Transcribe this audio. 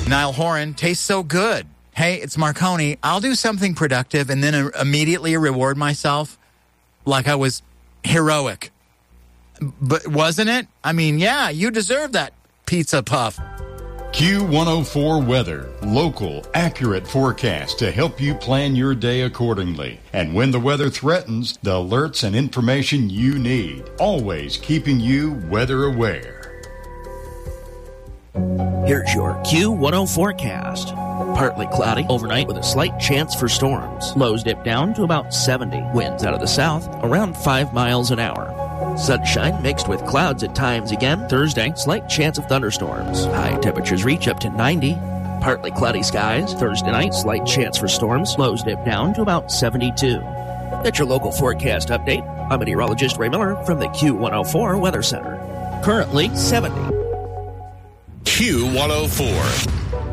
Niall Horan, tastes so good. Hey, it's Marconi. I'll do something productive and then immediately reward myself like I was heroic. But wasn't it? I mean, yeah, you deserve that pizza puff. Q104 Weather. Local, accurate forecast to help you plan your day accordingly. And when the weather threatens, the alerts and information you need. Always keeping you weather aware. Here's your Q10 forecast. Partly cloudy overnight with a slight chance for storms. Lows dip down to about 70. Winds out of the south around 5 miles an hour. Sunshine mixed with clouds at times again. Thursday, slight chance of thunderstorms. High temperatures reach up to 90. Partly cloudy skies. Thursday night, slight chance for storms. Lows dip down to about 72. That's your local forecast update. I'm meteorologist Ray Miller from the Q104 Weather Center. Currently 70. Q104.